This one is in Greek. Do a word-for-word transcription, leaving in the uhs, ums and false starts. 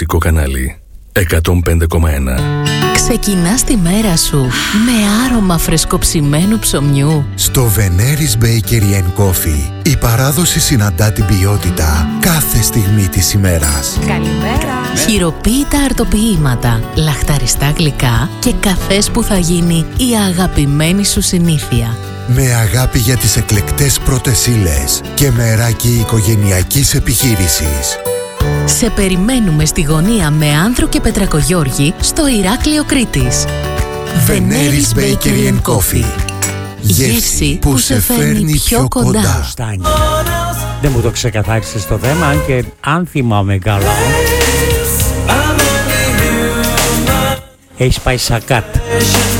μουσικό κανάλι εκατόν πέντε κόμμα ένα. Ξεκινάς τη μέρα σου με άρωμα φρεσκοψημένου ψωμιού. Στο Veneris Bakery and Coffee η παράδοση συναντά την ποιότητα κάθε στιγμή της ημέρας. Καλημέρα. Χειροποίητα αρτοποιήματα, λαχταριστά γλυκά και καφές που θα γίνει η αγαπημένη σου συνήθεια. Με αγάπη για τις εκλεκτές πρώτες ύλες και μεράκι οικογενειακής επιχείρησης. Σε περιμένουμε στη γωνία με Άνδρο και Πετρακογιώργη στο Ηράκλειο Κρήτης. Veneris Bakery and Coffee. Γεύση που σε φέρνει πιο κοντά. Δεν μου το ξεκαθάρισε το θέμα, αν και αν θυμάμαι καλά έχεις πάει σακάτ.